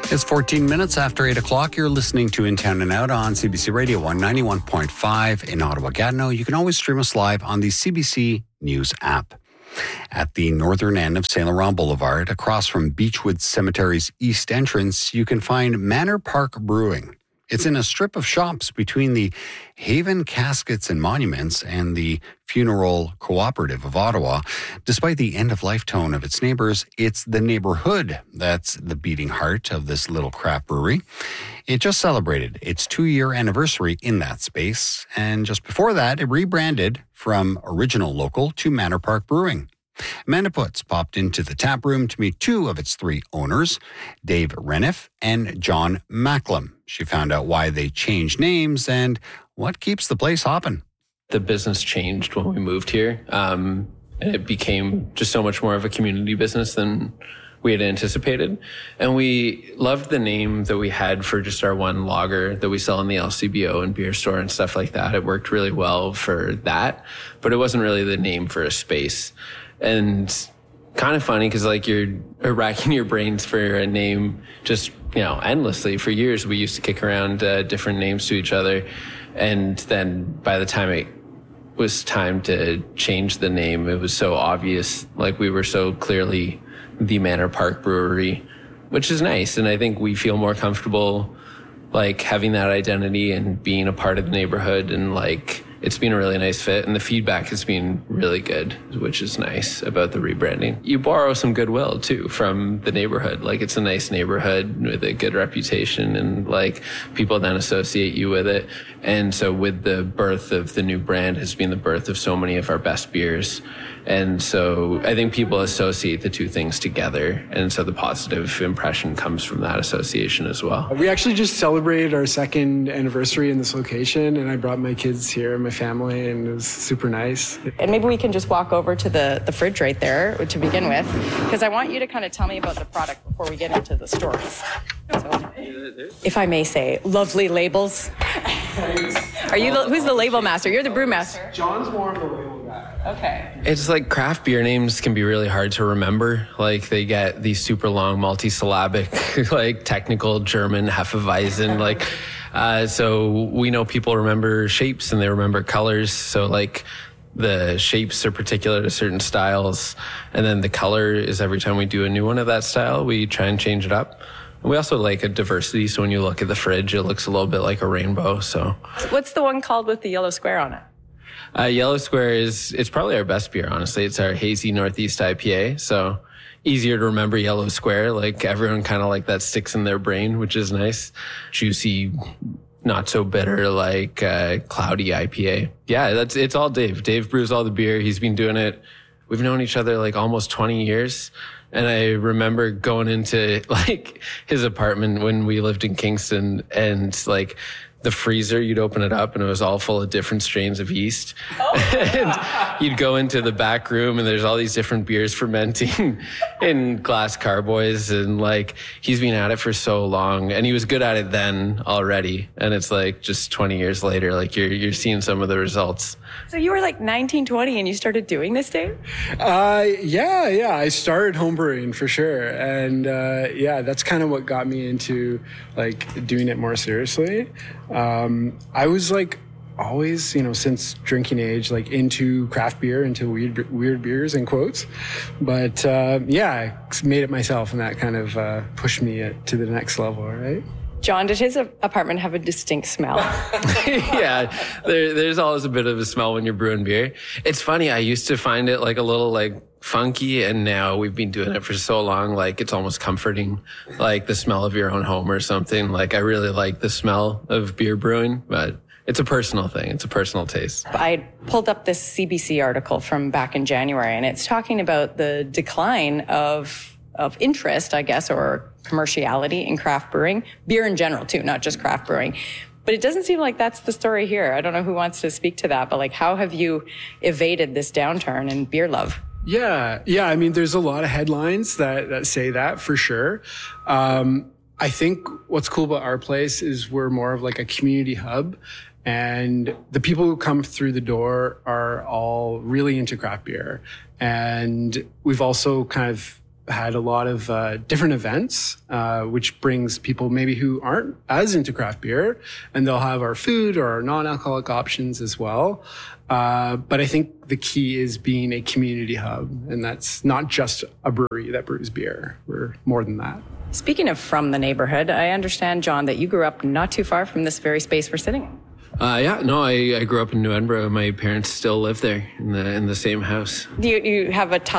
It's 14 minutes after 8 o'clock. You're listening to In Town and Out on CBC Radio 191.5 in Ottawa-Gatineau. You can always stream us live on the CBC News app. At the northern end of St. Laurent Boulevard, across from Beechwood Cemetery's east entrance, you can find Manor Park Brewing. It's in a strip of shops between the Haven Caskets and Monuments and the Funeral Cooperative of Ottawa. Despite the end-of-life tone of its neighbors, it's the neighborhood that's the beating heart of this little craft brewery. It just celebrated its 2-year anniversary in that space, and just before that, it rebranded from Original Local to Manor Park Brewing. Amanda Putz popped into the tap room to meet 2 of its 3 owners, Dave Reniff and John Macklem. She found out why they changed names and what keeps the place hopping. The business changed when we moved here. And it became just so much more of a community business than we had anticipated. And we loved the name that we had for just our one lager that we sell in the LCBO and beer store and stuff like that. It worked really well for that, but it wasn't really the name for a space. And kind of funny because like you're racking your brains for a name just, endlessly. For years, we used to kick around different names to each other. And then by the time it was time to change the name, it was so obvious. Like we were so clearly the Manor Park Brewery, which is nice. And I think we feel more comfortable like having that identity and being a part of the neighborhood, and like it's been a really nice fit, and the feedback has been really good, which is nice about the rebranding. You borrow some goodwill too from the neighborhood. Like it's a nice neighborhood with a good reputation, and like people then associate you with it. And so with the birth of the new brand has been the birth of so many of our best beers. And so I think people associate the two things together. And so the positive impression comes from that association as well. We actually just celebrated our 2nd anniversary in this location, and I brought my kids here and my family, and it was super nice. And maybe we can just walk over to the fridge right there to begin with, because I want you to kind of tell me about the product before we get into the stories. So, if I may say, lovely labels. Who's the label master? You're the brewmaster. John's more of the label guy. Okay. It's like craft beer names can be really hard to remember. Like they get these super long multisyllabic, like technical German Hefeweizen. So we know people remember shapes and they remember colors. So like the shapes are particular to certain styles. And then the color is every time we do a new one of that style, we try and change it up. We also like a diversity, so when you look at the fridge, it looks a little bit like a rainbow. So, what's the one called with the yellow square on it? Yellow Square it's probably our best beer, honestly. It's our hazy Northeast IPA, so easier to remember Yellow Square. Like everyone kind of like that sticks in their brain, which is nice. Juicy, not so bitter, like cloudy IPA. Yeah, it's all Dave. Dave brews all the beer. He's been doing it. We've known each other like almost 20 years. And I remember going into like his apartment when we lived in Kingston, and like the freezer, you'd open it up and it was all full of different strains of yeast. And you'd go into the back room and there's all these different beers fermenting in glass carboys. And like, he's been at it for so long, and he was good at it then already. And it's like just 20 years later, like you're seeing some of the results. So you were like 19, 20 and you started doing this, Dave? Yeah. I started homebrewing for sure. And that's kind of what got me into like doing it more seriously. I was like always, since drinking age, like into craft beer, into weird beers in quotes. But I made it myself, and that kind of pushed me to the next level, right? John, did his apartment have a distinct smell? Yeah, there's always a bit of a smell when you're brewing beer. It's funny, I used to find it like a little like funky, and now we've been doing it for so long, like it's almost comforting, like the smell of your own home or something. Like I really like the smell of beer brewing, but it's a personal thing. It's a personal taste. I pulled up this CBC article from back in January, and it's talking about the decline of interest, I guess, or commerciality in craft brewing, beer in general too, not just craft brewing. But it doesn't seem like that's the story here. I don't know who wants to speak to that, but like, how have you evaded this downturn in beer love? Yeah. I mean, there's a lot of headlines that say that for sure. I think what's cool about our place is we're more of like a community hub, and the people who come through the door are all really into craft beer. And we've also kind of had a lot of different events, which brings people maybe who aren't as into craft beer, and they'll have our food or our non-alcoholic options as well. But I think the key is being a community hub, and that's not just a brewery that brews beer. We're more than that. Speaking of from the neighborhood, I understand, John, that you grew up not too far from this very space we're sitting in. I grew up in New Edinburgh. My parents still live there in the same house. Do you have a